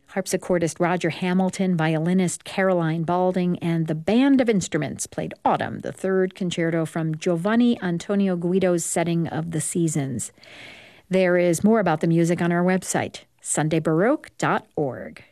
Harpsichordist Roger Hamilton, violinist Caroline Balding, and the Band of Instruments played Autumn, the third concerto from Giovanni Antonio Guido's setting of the Seasons. There is more about the music on our website, sundaybaroque.org.